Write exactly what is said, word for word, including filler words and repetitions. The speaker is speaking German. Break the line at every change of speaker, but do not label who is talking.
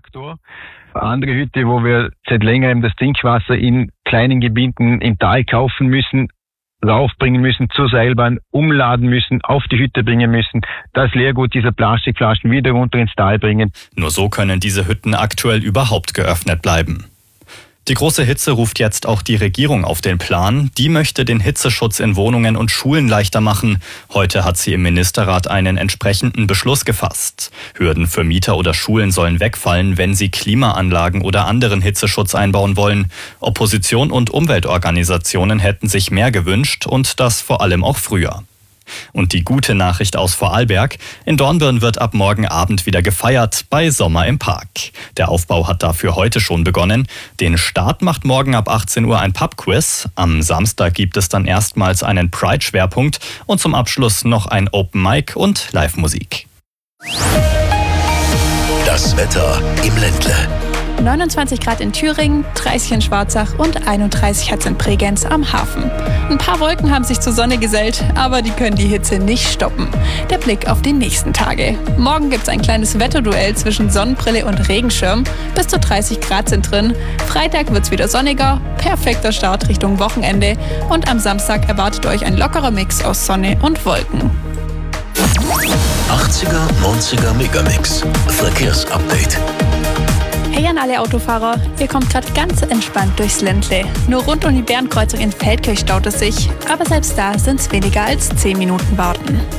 Faktor. Eine andere Hütte, wo wir seit längerem das Trinkwasser in kleinen Gebieten im Tal kaufen müssen, raufbringen müssen zur Seilbahn, umladen müssen, auf die Hütte bringen müssen, das Leergut dieser Plastikflaschen wieder runter ins Tal bringen.
Nur so können diese Hütten aktuell überhaupt geöffnet bleiben. Die große Hitze ruft jetzt auch die Regierung auf den Plan. Die möchte den Hitzeschutz in Wohnungen und Schulen leichter machen. Heute hat sie im Ministerrat einen entsprechenden Beschluss gefasst. Hürden für Mieter oder Schulen sollen wegfallen, wenn sie Klimaanlagen oder anderen Hitzeschutz einbauen wollen. Opposition und Umweltorganisationen hätten sich mehr gewünscht und das vor allem auch früher. Und die gute Nachricht aus Vorarlberg: In Dornbirn wird ab morgen Abend wieder gefeiert bei Sommer im Park. Der Aufbau hat dafür heute schon begonnen. Den Start macht morgen ab achtzehn Uhr ein Pub-Quiz. Am Samstag gibt es dann erstmals einen Pride-Schwerpunkt und zum Abschluss noch ein Open Mic und Live-Musik.
Das Wetter im Ländle.
neunundzwanzig Grad in Thüringen, dreißig in Schwarzach und einunddreißig hat es in Bregenz am Hafen. Ein paar Wolken haben sich zur Sonne gesellt, aber die können die Hitze nicht stoppen. Der Blick auf die nächsten Tage. Morgen gibt es ein kleines Wetterduell zwischen Sonnenbrille und Regenschirm. Bis zu dreißig Grad sind drin. Freitag wird es wieder sonniger, perfekter Start Richtung Wochenende. Und am Samstag erwartet euch ein lockerer Mix aus Sonne und Wolken.
achtziger, neunziger Megamix. Verkehrsupdate.
Hey an alle Autofahrer, ihr kommt gerade ganz entspannt durchs Ländle. Nur rund um die Bärenkreuzung in Feldkirch staut es sich, aber selbst da sind es weniger als zehn Minuten Warten.